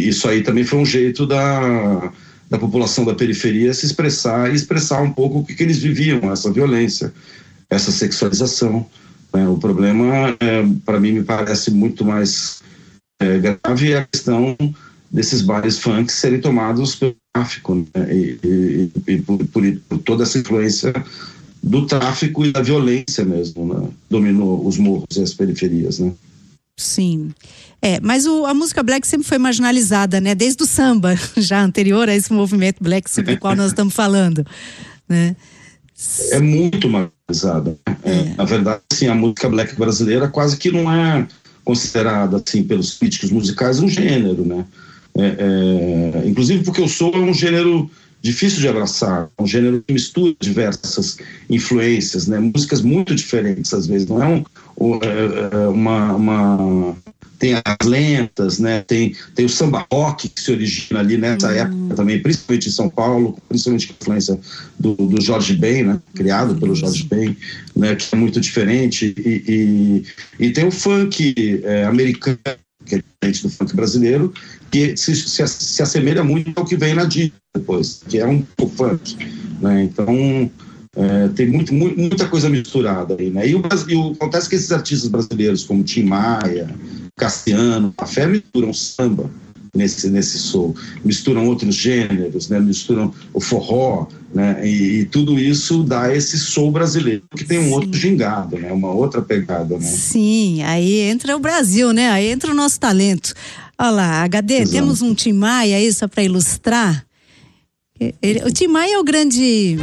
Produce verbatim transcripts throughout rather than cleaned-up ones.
e isso aí também foi um jeito da, da população da periferia se expressar e expressar um pouco o que, que eles viviam, essa violência, essa sexualização, né? O problema, é, para mim, me parece muito mais é, grave é a questão desses bares funk serem tomados pelo tráfico, né? e, e, e por, por, por toda essa influência do tráfico e da violência mesmo, né? Dominou os morros e as periferias, né? Sim, é, mas o, a música black sempre foi marginalizada, né? Desde o samba, já anterior a esse movimento black sobre o qual nós estamos falando, né? É muito marginalizada. É. É, na verdade, assim, a música black brasileira quase que não é considerada, assim, pelos críticos musicais um gênero, né? É, é, inclusive porque o soul é um gênero difícil de abraçar, um gênero que mistura diversas influências, né? Músicas muito diferentes às vezes, não é um, uma, uma tem as lentas, né? Tem, tem o samba rock que se origina ali nessa uhum. época também, principalmente em São Paulo, principalmente com a influência do, do Jorge Ben, né? Criado uhum. pelo Jorge Ben, né? Que é muito diferente, e, e, e tem o funk é, americano, que é diferente do funk brasileiro, que se, se, se assemelha muito ao que vem na Disney depois, que é um pouco funk, né? Então é, tem muito, muito, muita coisa misturada aí, né? E o Brasil, acontece que esses artistas brasileiros como Tim Maia, Cassiano, Café misturam samba nesse, nesse soul, misturam outros gêneros, né? Misturam o forró, né? E, e tudo isso dá esse soul brasileiro, que tem um Sim. outro gingado, né? Uma outra pegada, né? Sim, aí entra o Brasil, né? Aí entra o nosso talento. Olha lá, H D, Exato. Temos um Tim Maia aí só para ilustrar. Ele, o Tim Maia é o grande...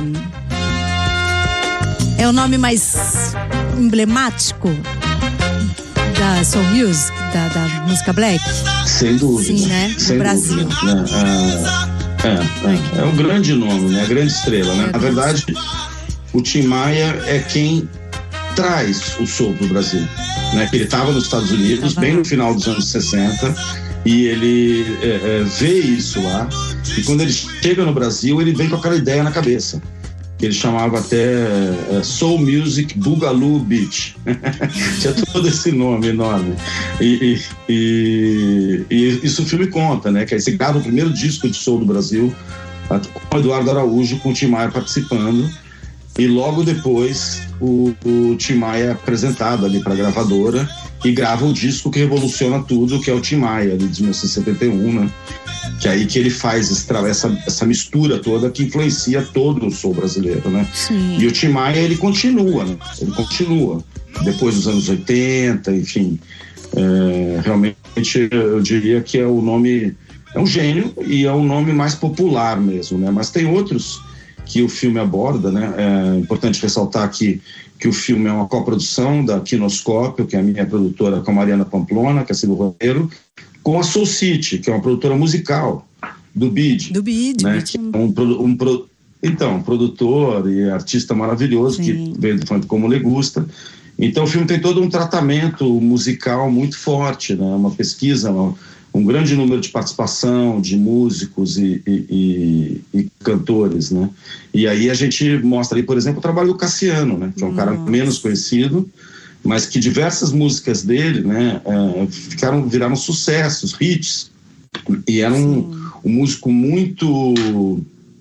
É o nome mais emblemático da soul music, da, da música black? Sem dúvida. Sim, né? Sem no Brasil. Dúvida, né? É, é, é, é um grande nome, né? Grande estrela, né? Na verdade, o Tim Maia é quem traz o soul pro Brasil, né? Ele estava nos Estados Unidos, bem no final dos anos sessenta, e ele é, é, vê isso lá, e quando ele chega no Brasil, ele vem com aquela ideia na cabeça, que ele chamava até é, Soul Music Boogaloo Beach. Tinha todo esse nome enorme. E, e, e, e isso o filme conta, né? Que aí você grava o primeiro disco de soul do Brasil, com o Eduardo Araújo, com o Tim Maia participando, e logo depois o, o Tim Maia é apresentado ali para a gravadora e grava o disco que revoluciona tudo, que é o Tim Maia, ali de mil novecentos e setenta e um, né? Que é aí que ele faz essa, essa mistura toda que influencia todo o soul brasileiro, né? Sim. E o Tim Maia, ele continua, né? Ele continua. Depois dos anos oitenta, enfim. É, realmente, eu diria que é o nome... É um gênio e é o nome mais popular mesmo, né? Mas tem outros que o filme aborda, né? É importante ressaltar aqui que o filme é uma coprodução da Quinoscópio, que é a minha produtora, com a Mariana Pamplona, que é o roteiro, com a Soul City, que é uma produtora musical do Bid. Do Bid, né? Bid. Que é um, um, um, então, um produtor e artista maravilhoso, Sim. que veio do funk como Legusta. Então o filme tem todo um tratamento musical muito forte, né? Uma pesquisa, uma, um grande número de participação de músicos e, e, e, e cantores, né? E aí a gente mostra aí, por exemplo, o trabalho do Cassiano, né? Que é um Nossa. cara menos conhecido, mas que diversas músicas dele, né, é, ficaram, viraram sucessos, hits, e era um, um músico muito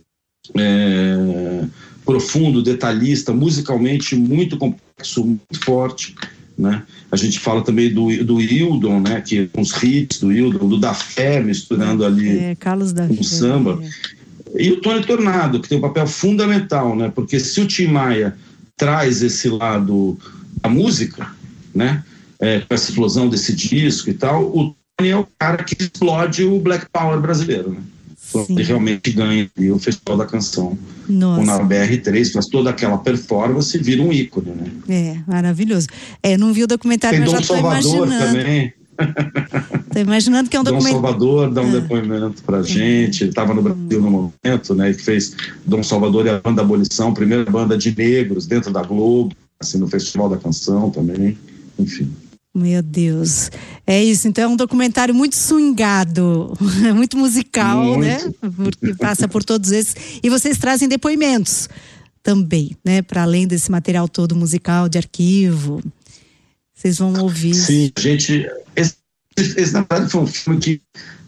é, profundo, detalhista, musicalmente muito complexo, muito forte, né? A gente fala também do, do Hildon, né, que os hits do Hildon, do Da Fé, misturando ali é, Carlos da com Fé, samba, é. E o Tony Tornado, que tem um papel fundamental, né, porque se o Tim Maia traz esse lado da música, né, é, com essa explosão desse disco e tal, o Tony é o cara que explode o Black Power brasileiro, né? Ele realmente ganha o Festival da Canção. Nossa. Na B R três, faz toda aquela performance e vira um ícone, né? É, maravilhoso. É, não vi o documentário, tem mas Dom já tô Salvador imaginando. também. Tô imaginando que é um Dom documentário. Salvador dá um ah. depoimento pra gente. Ele estava no Brasil no momento, né? Que fez Dom Salvador e a Banda Abolição, primeira banda de negros dentro da Globo, assim, no Festival da Canção também. Enfim. Meu Deus, é isso, então é um documentário muito swingado, muito musical, muito. Né, porque passa por todos esses, e vocês trazem depoimentos também, né, para além desse material todo musical, de arquivo, vocês vão ouvir. Sim, gente, esse, esse na verdade foi um filme que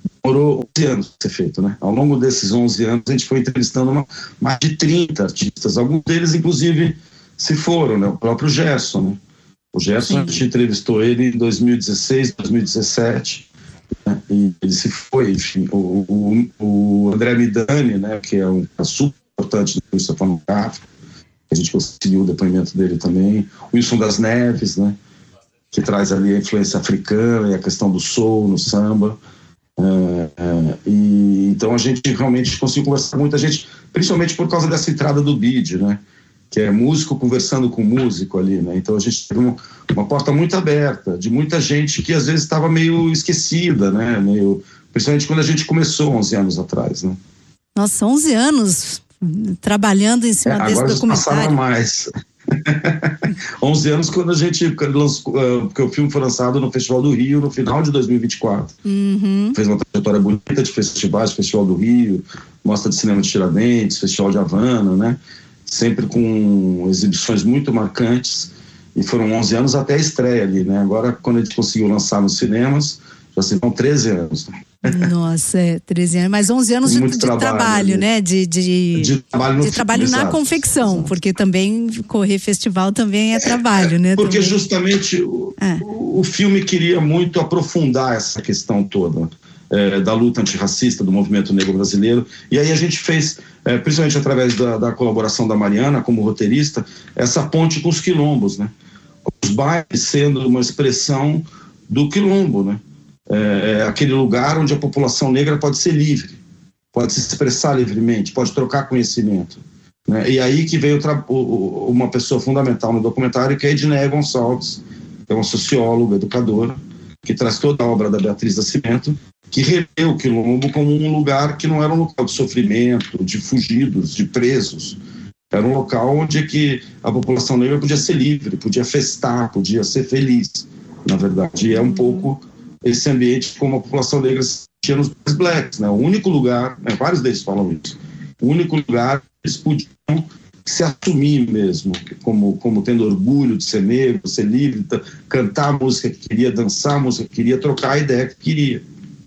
demorou onze anos para ser feito, né? Ao longo desses onze anos, a gente foi entrevistando uma, mais de trinta artistas. Alguns deles, inclusive, se foram, né? O próprio Gerson, né? O Gerson, Sim. a gente entrevistou ele em dois mil e dezesseis, dois mil e dezessete, né? E ele se foi, enfim. O, o, o André Midani, né? Que é um é super importante do Wilson Fonográfico, a gente conseguiu o depoimento dele também. O Wilson das Neves, né? Que traz ali a influência africana e a questão do soul no samba. É, é, e, então a gente realmente conseguiu conversar com muita gente, principalmente por causa dessa entrada do B I D, né? Que é músico conversando com músico ali, né? Então a gente teve uma, uma porta muito aberta, de muita gente que às vezes estava meio esquecida, né? Meio, principalmente quando a gente começou onze anos atrás, né? Nossa, onze anos trabalhando em cima é, desse agora documentário. Agora mais. onze anos quando a gente lançou, porque o filme foi lançado no Festival do Rio no final de dois mil e vinte e quatro. Uhum. Fez uma trajetória bonita de festivais, Festival do Rio, Mostra de Cinema de Tiradentes, Festival de Havana, né? Sempre com exibições muito marcantes, e foram onze anos até a estreia ali, né? Agora, quando a gente conseguiu lançar nos cinemas, já se vão treze anos. Nossa, é, treze anos, mas onze anos de, de trabalho, trabalho né? De, de, de trabalho, no de trabalho filme, na exato, confecção, exato. Porque também correr festival também é trabalho, né? Porque também. justamente o, é. o filme queria muito aprofundar essa questão toda. É, da luta antirracista do movimento negro brasileiro, e aí a gente fez, é, principalmente através da, da colaboração da Mariana como roteirista, essa ponte com os quilombos, né? Os bailes sendo uma expressão do quilombo, né? É, é aquele lugar onde a população negra pode ser livre, pode se expressar livremente, pode trocar conhecimento, né? E aí que veio o, o, uma pessoa fundamental no documentário, que é a Edneia Gonçalves, que é uma socióloga, educadora, que traz toda a obra da Beatriz Nascimento, que revê o quilombo como um lugar que não era um local de sofrimento, de fugidos, de presos. Era um local onde que a população negra podia ser livre, podia festar, podia ser feliz, na verdade. E é um pouco esse ambiente como a população negra se sentia nos blacks, né? O único lugar, né? Vários deles falam isso, o único lugar que eles podiam se assumir mesmo, como, como tendo orgulho de ser negro, ser livre, cantar a música que queria, dançar a música que queria, trocar a ideia que queria.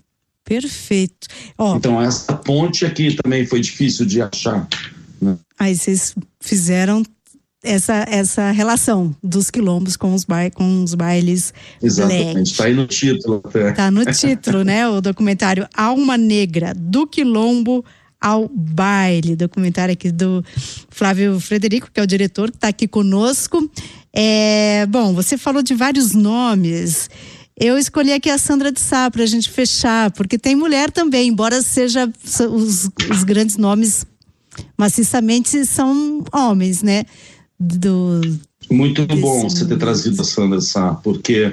Perfeito. Oh, então essa ponte aqui também foi difícil de achar, né? Aí vocês fizeram essa, essa relação dos quilombos com os, ba com os bailes. Exatamente, está aí no título até. Está no título, né? O documentário Alma Negra, do quilombo ao baile, documentário aqui do Flávio Frederico, que é o diretor, que está aqui conosco. É, bom, você falou de vários nomes. Eu escolhi aqui a Sandra de Sá para a gente fechar, porque tem mulher também, embora seja os, os grandes nomes maciçamente são homens, né? Do, Muito bom você ter trazido a Sandra de Sá, porque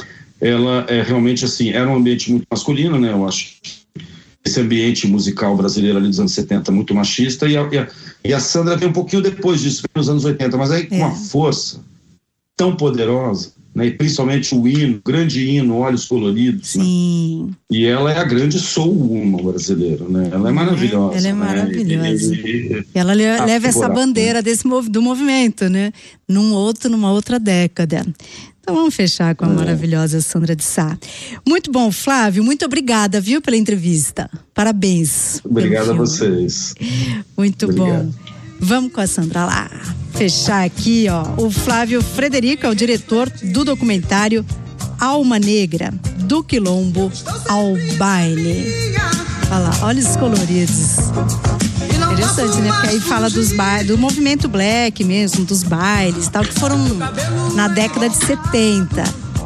ela é realmente assim, era um ambiente muito masculino, né? Eu acho esse ambiente musical brasileiro ali dos anos setenta muito machista, e a, e a, e a Sandra veio um pouquinho depois disso, nos anos oitenta, mas aí com é. uma força tão poderosa, né? E principalmente o hino, o grande hino, Olhos Coloridos. Sim. Né? E ela é a grande soul woman brasileira, né? Ela é maravilhosa. É, ela é maravilhosa. Né? E, e, ela leva essa bandeira desse, do movimento, né? Num outro, numa outra década. Então vamos fechar com a é. maravilhosa Sandra de Sá. Muito bom, Flávio, muito obrigada, viu, pela entrevista. Parabéns. Obrigado a vocês. Muito Obrigado. bom. Vamos com a Sandra lá. Fechar aqui, ó. O Flávio Frederico é o diretor do documentário Alma Negra, do quilombo ao baile. Olha lá, olhos coloridos. Interessante, né? Porque aí fala dos bailes, do movimento black mesmo, dos bailes, tal, que foram na década de setenta.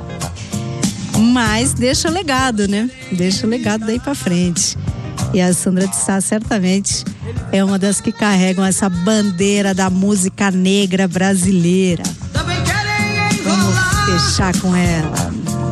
Mas deixa legado, né? Deixa legado daí pra frente. E a Sandra de Sá certamente é uma das que carregam essa bandeira da música negra brasileira. Vamos fechar com ela.